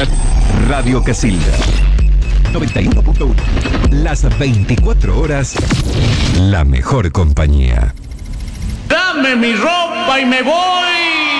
Radio Casilda 91.1. Las 24 horas, la mejor compañía. Dame mi ropa y me voy.